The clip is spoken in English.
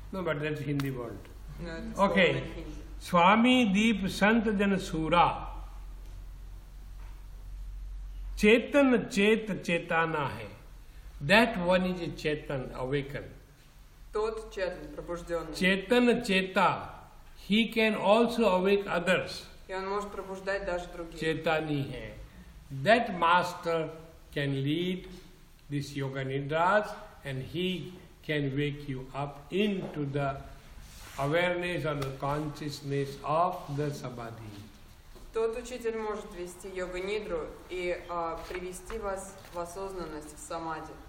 No, but that's Hindi word. No, это слово Okay. на хинди. Swami Deep Sant Jan Sura. Chetan Chet Chetana hai. That one is Chetan, awakened. Тот Четан, пробужденный. Chetan Cheta. He can also awake others. И он может пробуждать даже других. Chetani hai. That master can lead this yoga nidras and he can wake you up into the awareness or the consciousness of the samadhi. Тот учитель может вести йога-нидру и привести вас в осознанность, в самадhi.